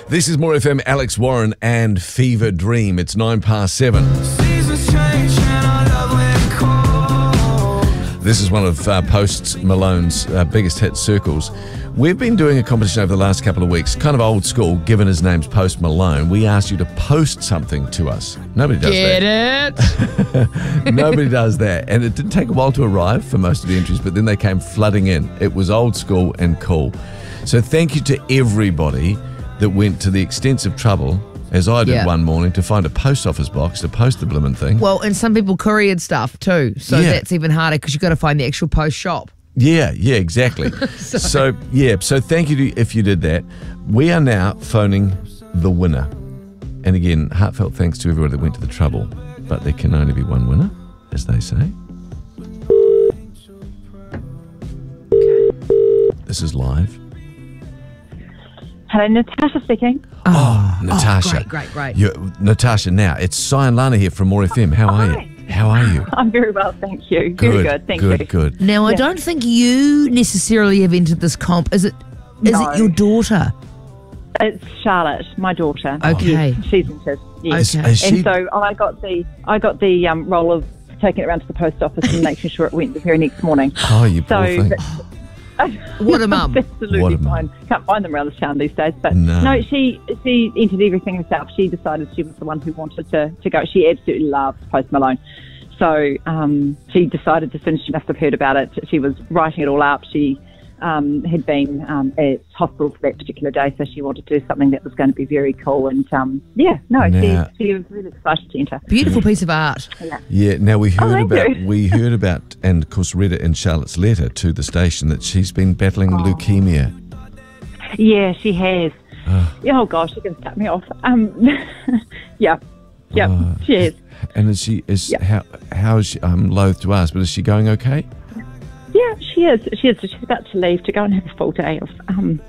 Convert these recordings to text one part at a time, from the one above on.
This is More FM, Alex Warren and Fever Dream. It's 7:09. This is one of Post Malone's biggest hit, Circles. We've been doing a competition over the last couple of weeks, kind of old school, given his name's Post Malone. We asked you to post something to us. Nobody does that. Get it? Nobody does that. And it didn't take a while to arrive for most of the entries, but then they came flooding in. It was old school and cool. So thank you to everybody that went to the extensive trouble, as I did one morning, to find a post office box to post the blimmin' thing. Well, and some people couriered stuff too, so that's even harder because you've got to find the actual post shop. Yeah, exactly. So thank you if you did that. We are now phoning the winner. And again, heartfelt thanks to everybody that went to the trouble. But there can only be one winner, as they say. This is live. Hello, Natasha speaking. Oh, Natasha. Great. Natasha, now, it's Cyan Lana here from More FM. How are you? How are you? I'm very well, thank you. Very good, thank you. Good. Now, I don't think you necessarily have entered this comp. Is it your daughter? It's Charlotte, my daughter. Okay. Yes, she's entered. Yes. Okay. And so I got the role of taking it around to the post office and making sure it went the very next morning. Oh, you poor thing. What a mum. Absolutely fine. Can't find them around the town these days. But no, she entered everything herself. She decided she was the one who wanted to go. She absolutely loves Post Malone. So she decided, as soon as she must have heard about it, she was writing it all up. She had been at hospital for that particular day, so she wanted to do something that was going to be very cool. And she was really excited to enter. Beautiful piece of art. Yeah. Now we heard about, and of course read it in Charlotte's letter to the station, that she's been battling leukemia. Yeah, she has. Oh gosh, she can start me off. She is. And how is she? I'm loath to ask, but is she going okay? Yeah, she is. She's about to leave to go and have a full day of an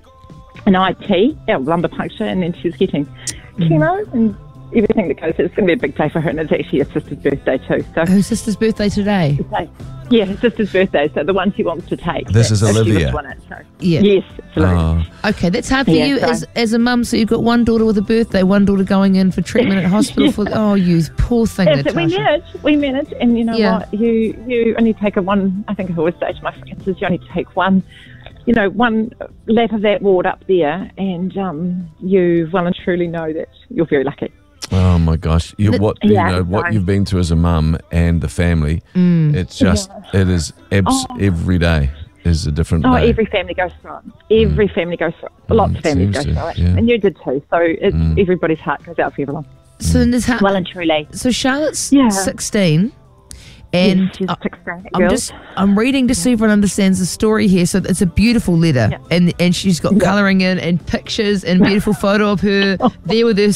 IT, lumbar puncture, and then she's getting chemo and everything that goes. It's going to be a big day for her, and it's actually her sister's birthday too. So her sister's birthday today? Yeah, her sister's birthday. So the one she wants to take. This is Olivia. Yes, absolutely. Okay, that's hard for you as a mum. So you've got one daughter with a birthday, one daughter going in for treatment at hospital you poor thing, Natasha. We manage, and you know what? You only take I think I always say to my friends, is you only take one lap of that ward up there, and you well and truly know that you're very lucky. Oh my gosh! What you've been through as a mum and the family, it's just it is every day is a different day. Every family goes through it. Every family goes through it. Lots of families go through it, and you did too. So everybody's heart goes out for everyone. So well and truly. So Charlotte's 16. And she's 16, I'm reading just so everyone understands the story here. So it's a beautiful letter, and she's got colouring in and pictures and beautiful photo of her there with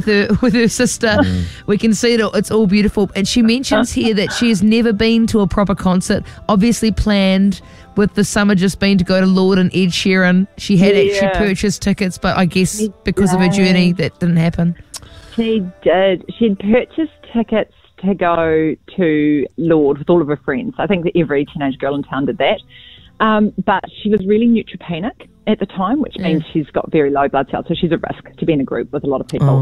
her sister. We can see it. It's all beautiful. And she mentions here that she has never been to a proper concert. Obviously planned with the summer just been to go to Lorde and Ed Sheeran. She had actually purchased tickets, but I guess because of her journey that didn't happen. She did. She'd purchased tickets to go to Lorde with all of her friends. I think that every teenage girl in town did that. But she was really neutropenic at the time, which means she's got very low blood cells, so she's at risk to be in a group with a lot of people.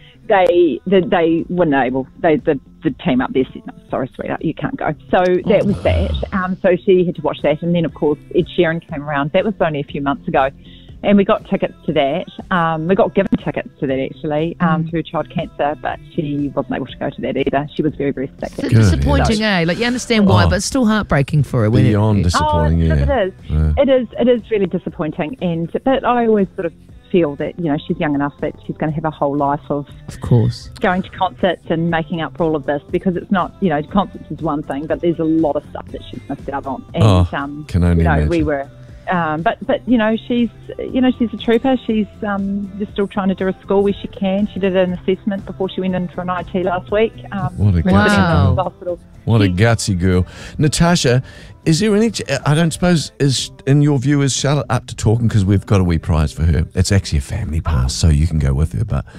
They weren't able. The team up there said, "No, sorry, sweetheart, you can't go." So that was that. So she had to watch that, and then of course Ed Sheeran came around. That was only a few months ago. And we got tickets to that. We got given tickets to that, actually, through child cancer, but she wasn't able to go to that either. She was very, very sick. It's disappointing, Like, you understand why, but it's still heartbreaking for her. Beyond disappointing, it is. It is really disappointing. But I always sort of feel that, she's young enough that she's going to have a whole life of course, going to concerts and making up for all of this, because it's not, concerts is one thing, but there's a lot of stuff that she's missed out on. And, can only imagine. We were... But she's a trooper. She's just still trying to do a school where she can. She did an assessment before she went in for an IT last week. What a gutsy What a gutsy girl. Natasha, is there any, I don't suppose, in your view, is Charlotte up to talking? Because we've got a wee prize for her. It's actually a family pass, so you can go with her. But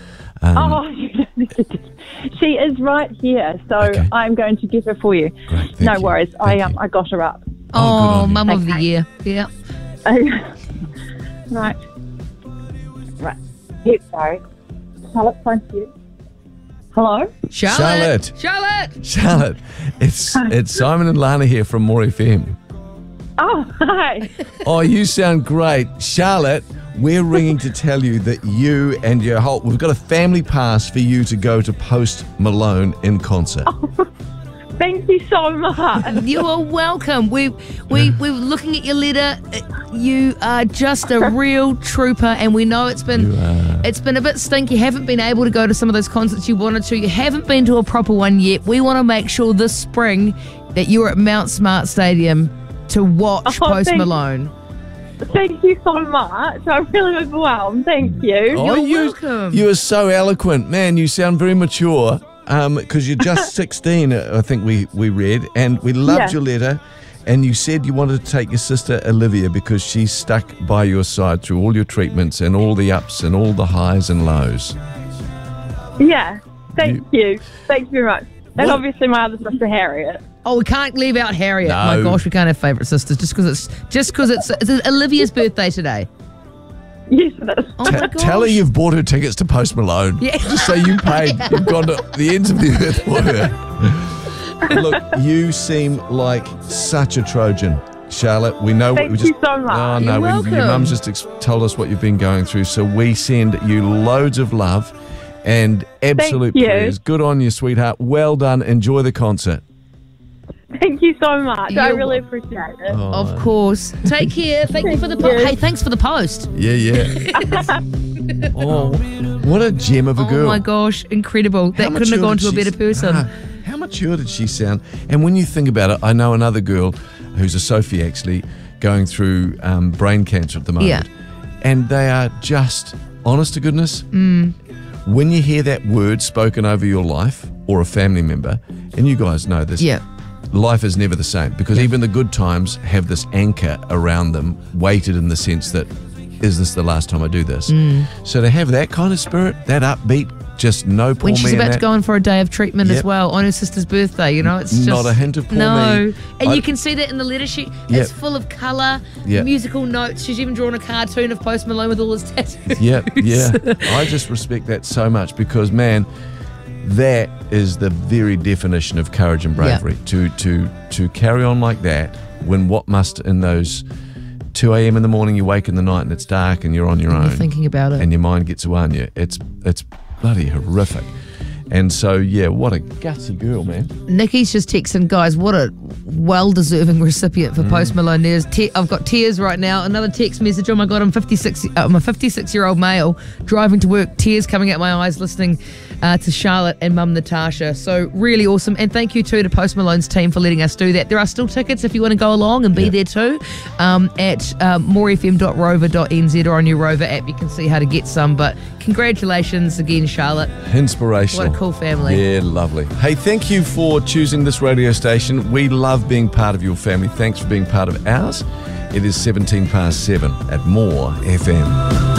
she is right here, so I'm going to get her for you. Great, no worries. I got her up. Oh, Mum of the Year. Yeah. Right. Here we go. Charlotte, phone to you. Hello? Charlotte. Charlotte, it's Simon and Lana here from More FM. Oh, hi. Oh, you sound great. Charlotte, we're ringing to tell you that you and your we've got a family pass for you to go to Post Malone in concert. Thank you so much. You are welcome. We were looking at your letter. You are just a real trooper, and we know it's been a bit stinky. You haven't been able to go to some of those concerts you wanted to. You haven't been to a proper one yet. We want to make sure this spring that you're at Mount Smart Stadium to watch Post Malone. Thank you so much. I'm really overwhelmed. Thank you. Oh, You're welcome. You are so eloquent. Man, you sound very mature. Because you're just 16, I think we read, and we loved your letter, and you said you wanted to take your sister Olivia because she's stuck by your side through all your treatments and all the ups and all the highs and lows. Yeah, thank you. Thank you very much. And obviously my other sister, Harriet. Oh, we can't leave out Harriet. No. My gosh, we can't have favourite sisters just because it's Olivia's birthday today. Yes, it is. Oh my gosh. Tell her you've bought her tickets to Post Malone. Yeah. Just say you paid. You've gone to the ends of the earth for her. Look, you seem like such a Trojan, Charlotte. We know Thank what we you so much. Oh, You're no, welcome. your mum's just told us what you've been going through, so we send you loads of love and absolute Thank you. prayers. Good on you, sweetheart. Well done. Enjoy the concert. Thank you so much. I You're really appreciate it. Of course. Take care. Thank you for the Thank you. Hey, thanks for the post. Yeah. Oh, what a gem of a girl. Oh my gosh, incredible. That couldn't have mature gone did to a she better person. How mature did she sound? And when you think about it, I know another girl who's a Sophie actually going through brain cancer at the moment. Yeah. And they are just, honest to goodness, when you hear that word spoken over your life or a family member, and you guys know this, Yeah. life is never the same because even the good times have this anchor around them, weighted in the sense that, is this the last time I do this? So to have that kind of spirit, that upbeat, just no poor When me she's in about to that, go in for a day of treatment Yep. as well on her sister's birthday, you know, it's just Not a hint of poor no. me. And I- you can see that in the letter sheet. Yep. It's full of colour, Yep. musical notes. She's even drawn a cartoon of Post Malone with all his tattoos. yeah. I just respect that so much because, man, that is the very definition of courage and bravery. To carry on like that when what must in those 2 a.m. in the morning, you wake in the night and it's dark and you're on your own. You're thinking about it. And your mind gets away on you. It's bloody horrific. And so, yeah, what a gutsy girl, man. Nikki's just texting, guys, what a well-deserving recipient for Post Malone. I've got tears right now. Another text message. Oh, my God, I'm a 56-year-old male driving to work, tears coming out my eyes listening to Charlotte and Mum Natasha. So really awesome. And thank you, too, to Post Malone's team for letting us do that. There are still tickets if you want to go along and be there, too, at morefm.rover.nz or on your Rover app. You can see how to get some. But congratulations again, Charlotte. Inspirational. What a cool family. Yeah, lovely. Hey, thank you for choosing this radio station. We love being part of your family. Thanks for being part of ours. It is 7 at More FM.